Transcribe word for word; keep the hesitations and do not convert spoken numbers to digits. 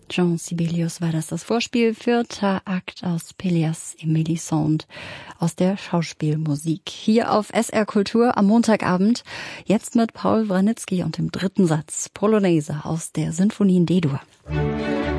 Jean Sibelius war das, das Vorspiel, vierter Akt aus Pelléas et Mélisande aus der Schauspielmusik. Hier auf S R Kultur am Montagabend, jetzt mit Paul Wranitzky und dem dritten Satz Polonaise aus der Sinfonie in D-Dur.